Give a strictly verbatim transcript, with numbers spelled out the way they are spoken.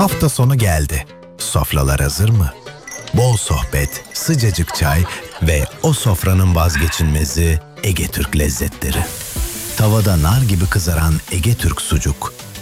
Hafta sonu geldi. Sofralar hazır mı? Bol sohbet, sıcacık çay ve o sofranın vazgeçilmezi Ege Türk lezzetleri. Tavada nar gibi kızaran Ege Türk sucuk,